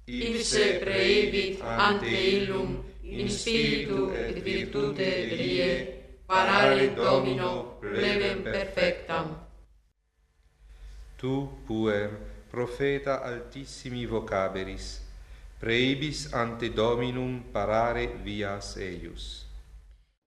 ipse praevit ante illum in spiritu et virtuterie, parare Domino plebem perfectam. Tu puer, profeta altissimi vocaberis, praebis ante Dominum parare vias eius.